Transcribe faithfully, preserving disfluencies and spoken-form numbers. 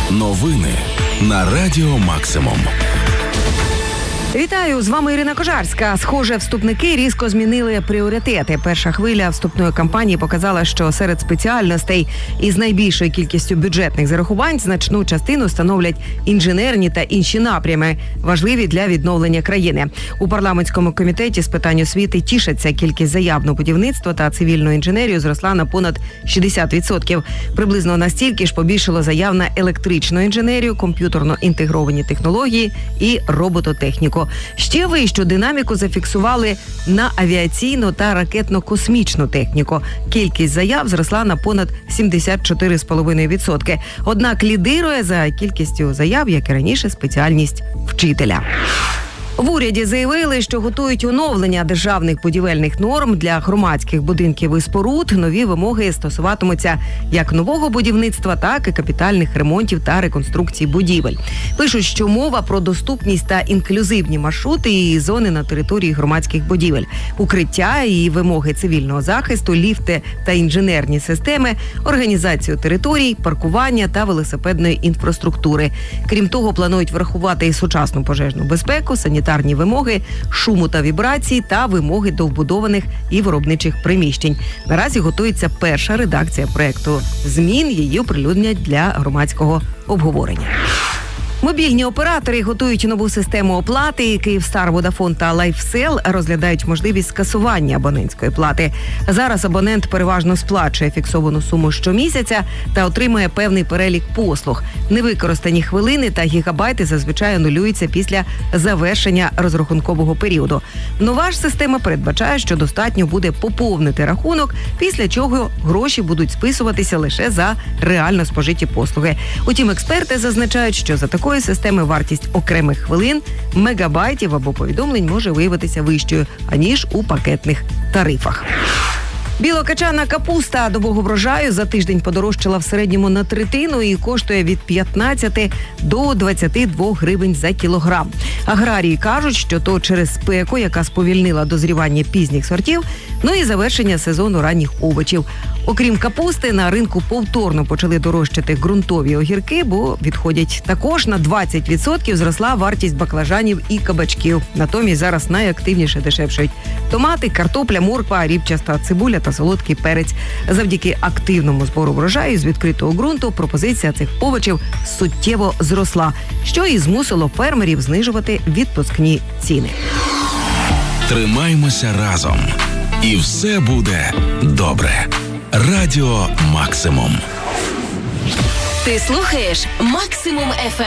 Новини на Радіо Максимум. Вітаю, з вами Ірина Кожарська. Схоже, вступники різко змінили пріоритети. Перша хвиля вступної кампанії показала, що серед спеціальностей із найбільшою кількістю бюджетних зарахувань значну частину становлять інженерні та інші напрями, важливі для відновлення країни. У парламентському комітеті з питань освіти тішаться, кількість заяв на будівництво та цивільну інженерію зросла на понад шістдесят відсотків. Приблизно настільки ж побільшало заяв на електричну інженерію, комп'ютерно-інтегровані технології і робототехніку. Ще вищу динаміку зафіксували на авіаційну та ракетно-космічну техніку. Кількість заяв зросла на понад сімдесят чотири цілих п'ять десятих відсотка. Однак лідирує за кількістю заяв, як і раніше, спеціальність вчителя. В уряді заявили, що готують оновлення державних будівельних норм для громадських будинків і споруд. Нові вимоги стосуватимуться як нового будівництва, так і капітальних ремонтів та реконструкцій будівель. Пишуть, що мова про доступність та інклюзивні маршрути і зони на території громадських будівель, укриття і вимоги цивільного захисту, ліфти та інженерні системи, організацію територій, паркування та велосипедної інфраструктури. Крім того, планують врахувати і сучасну пожежну безпеку, санітарну вимоги, шуму та вібрацій та вимоги до вбудованих і виробничих приміщень. Наразі готується перша редакція проекту змін, її оприлюднять для громадського обговорення. Мобільні оператори готують нову систему оплати. Київстар, Водафон та Лайфсел розглядають можливість скасування абонентської плати. Зараз абонент переважно сплачує фіксовану суму щомісяця та отримує певний перелік послуг. Невикористані хвилини та гігабайти зазвичай анулюються після завершення розрахункового періоду. Нова ж система передбачає, що достатньо буде поповнити рахунок, після чого гроші будуть списуватися лише за реально спожиті послуги. Утім, експерти зазначають, що за такою системи вартість окремих хвилин, мегабайтів або повідомлень може виявитися вищою, аніж у пакетних тарифах. Білокачана капуста добового врожаю за тиждень подорожчала в середньому на третину і коштує від п'ятнадцяти до двадцяти двох гривень за кілограм. Аграрії кажуть, що то через спеку, яка сповільнила дозрівання пізніх сортів, ну і завершення сезону ранніх овочів. Окрім капусти, на ринку повторно почали дорожчати ґрунтові огірки, бо відходять. Також на двадцять відсотків зросла вартість баклажанів і кабачків. Натомість зараз найактивніше дешевшають томати, картопля, морква, ріпчаста цибуля та солодкий перець. Завдяки активному збору врожаю з відкритого ґрунту пропозиція цих овочів суттєво зросла, що і змусило фермерів знижувати відпускні ціни. Тримаймося разом. І все буде добре. Радіо Максимум. Ти слухаєш Максимум еф ем.